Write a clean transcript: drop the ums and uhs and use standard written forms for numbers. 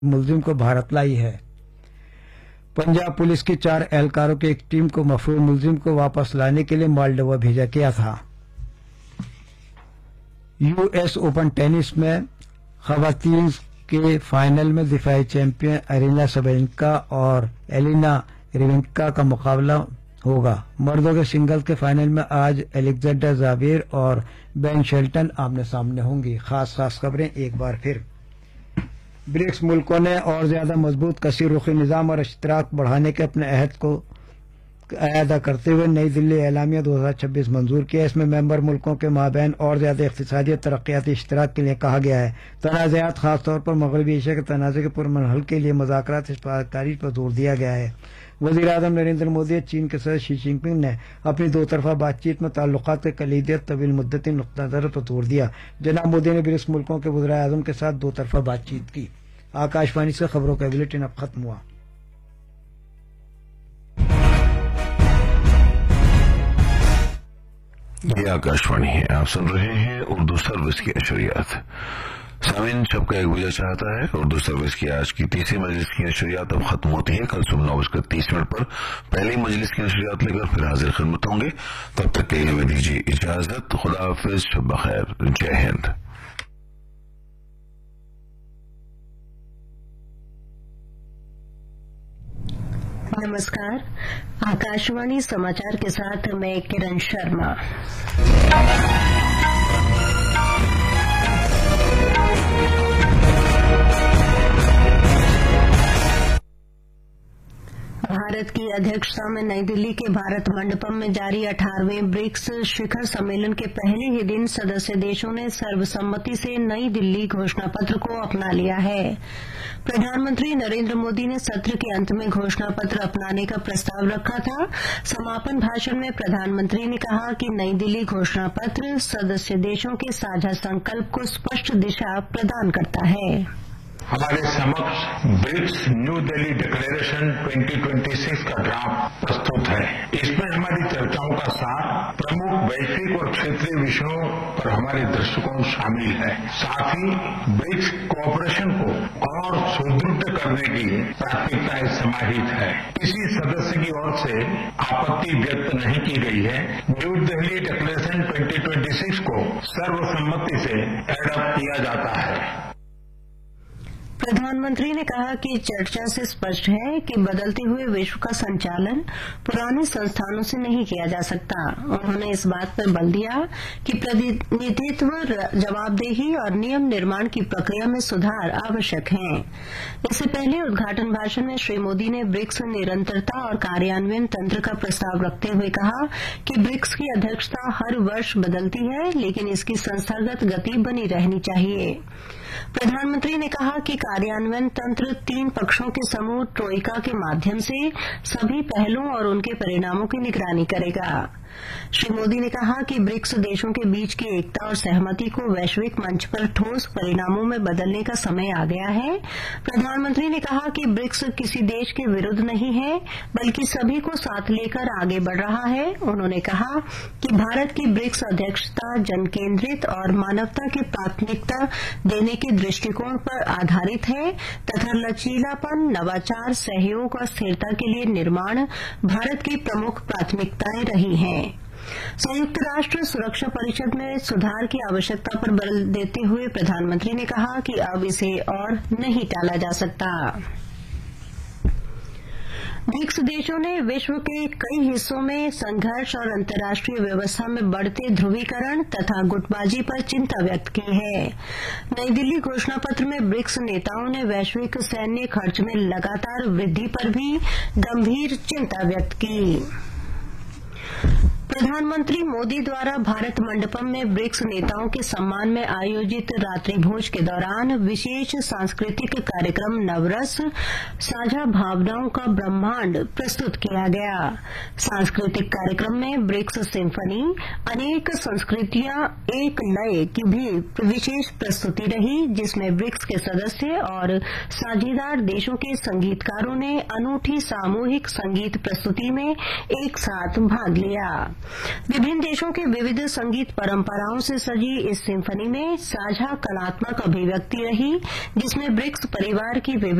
मुलजिम को भारत लाई है। पंजाब पुलिस की 4 एहलकारों की एक टीम को मफरूर मुलजिम को वापस लाने के लिए मालडोवा भेजा गया था। यूएस ओपन टेनिस में खवातीन के फाइनल में दिफाई चैंपियन अरीना सबलेंका और एलिना रिवेंका का मुकाबला होगा। मर्दों के सिंगल्स के फाइनल में आज एलेक्जेंडर जावेर और बेन शेल्टन आमने सामने होंगी। खास खबरें एक बार फिर। ब्रिक्स मुल्कों ने और ज्यादा मजबूत कसीर रुखी निजाम और इश्तराक बढ़ाने के अपने अहद को अदा करते हुए नई दिल्ली एलामिया 2026 मंजूर किया। इसमें मेंबर मुल्कों के माबैन और ज्यादा इक़्तिसादी तरक्याती इश्तराक के लिए कहा गया है। तनाज़ात खासतौर पर मगरबी एशिया के तनाज़े के पुरअमन हल के लिए मुज़ाकरात से पारकारी पर जोर दिया गया है। वज़ीर-ए-आज़म नरेंद्र मोदी और चीन के सदर शी जिनपिंग ने अपनी दो तरफा बातचीत में ताल्लुकात के कलीदियत तवील मुद्दती नुक्ता नज़र पर जोर दिया। जनाब मोदी ने ब्रिक्स मुल्कों के वज़ीर-ए-आज़म के साथ दो तरफा बातचीत की। आकाशवाणी से खबरों का बुलेटिन अब खत्म हुआ। ये आकाशवाणी है, आप सुन रहे हैं उर्दू सर्विस की नशरियात। सामीन सबका एक बजा चाहता है। उर्दू सर्विस की आज की तीसरी मजलिस की नशरियात अब खत्म होती है। कल सुबह 9:30 पर पहली मजलिस की नशरियात लेकर फिर हाजिर खिदमत होंगे। तब तक के लिए हमें दीजिए इजाजत। खुदा हाफिज, शब बखैर, जय हिंद। नमस्कार, आकाशवाणी समाचार के साथ मैं किरण शर्मा। भारत की अध्यक्षता में नई दिल्ली के भारत मंडपम में जारी 18वें ब्रिक्स शिखर सम्मेलन के पहले ही दिन सदस्य देशों ने सर्वसम्मति से नई दिल्ली घोषणा पत्र को अपना लिया है। प्रधानमंत्री नरेंद्र मोदी ने सत्र के अंत में घोषणा पत्र अपनाने का प्रस्ताव रखा था। समापन भाषण में प्रधानमंत्री ने कहा कि नई दिल्ली घोषणा पत्र सदस्य देशों के साझा संकल्प को स्पष्ट दिशा प्रदान करता है। हमारे समक्ष ब्रिक्स न्यू दिल्ली डिक्लेरेशन 2026 का ड्राफ्ट प्रस्तुत है। इसमें हमारी चर्चाओं का सार प्रमुख वैश्विक और क्षेत्रीय विषयों पर हमारे दृष्टिकोण शामिल है। साथ ही ब्रिक्स कोऑपरेशन को और सुदृढ़ करने की प्राथमिकताएं समाहित है। किसी सदस्य की ओर से आपत्ति व्यक्त नहीं की गई है। न्यू दिल्ली डिक्लेरेशन 2026 को सर्वसम्मति से एडॉप्ट किया जाता है। प्रधानमंत्री ने कहा कि चर्चा से स्पष्ट है कि बदलते हुए विश्व का संचालन पुराने संस्थानों से नहीं किया जा सकता। उन्होंने इस बात पर बल दिया कि प्रतिनिधित्व, जवाबदेही और नियम निर्माण की प्रक्रिया में सुधार आवश्यक है। इससे पहले उद्घाटन भाषण में श्री मोदी ने ब्रिक्स निरंतरता और कार्यान्वयन तंत्र का प्रस्ताव रखते हुए कहा कि ब्रिक्स की अध्यक्षता हर वर्ष बदलती है, लेकिन इसकी संस्थागत गति बनी रहनी चाहिए। प्रधानमंत्री ने कहा कि कार्यान्वयन तंत्र 3 पक्षों के समूह ट्रोइका के माध्यम से सभी पहलों और उनके परिणामों की निगरानी करेगा। श्री मोदी ने कहा कि ब्रिक्स देशों के बीच की एकता और सहमति को वैश्विक मंच पर ठोस परिणामों में बदलने का समय आ गया है। प्रधानमंत्री ने कहा कि ब्रिक्स किसी देश के विरुद्ध नहीं है, बल्कि सभी को साथ लेकर आगे बढ़ रहा है। उन्होंने कहा कि भारत की ब्रिक्स अध्यक्षता जन केंद्रित और मानवता की प्राथमिकता देने के दृष्टिकोण पर आधारित है तथा लचीलापन, नवाचार, सहयोग और स्थिरता के लिए निर्माण भारत की प्रमुख प्राथमिकताएं रही हैं। संयुक्त राष्ट्र सुरक्षा परिषद में सुधार की आवश्यकता पर बल देते हुए प्रधानमंत्री ने कहा कि अब इसे और नहीं टाला जा सकता। ब्रिक्स देशों ने विश्व के कई हिस्सों में संघर्ष और अंतर्राष्ट्रीय व्यवस्था में बढ़ते ध्रुवीकरण तथा गुटबाजी पर चिंता व्यक्त की है। नई दिल्ली घोषणा पत्र में ब्रिक्स नेताओं ने वैश्विक सैन्य खर्च में लगातार वृद्धि पर भी गंभीर चिंता व्यक्त की। प्रधानमंत्री मोदी द्वारा भारत मंडपम में ब्रिक्स नेताओं के सम्मान में आयोजित रात्रि भोज के दौरान विशेष सांस्कृतिक कार्यक्रम नवरस साझा भावनाओं का ब्रह्मांड प्रस्तुत किया गया। सांस्कृतिक कार्यक्रम में ब्रिक्स सिम्फनी, अनेक संस्कृतियां एक लय की भी विशेष प्रस्तुति रही, जिसमें ब्रिक्स के सदस्य और साझेदार देशों के संगीतकारों ने अनूठी सामूहिक संगीत प्रस्तुति में एक साथ भाग लिया। विभिन्न देशों के विविध संगीत परंपराओं से सजी इस सिम्फनी में साझा कलात्मक अभिव्यक्ति रही, जिसमें ब्रिक्स परिवार की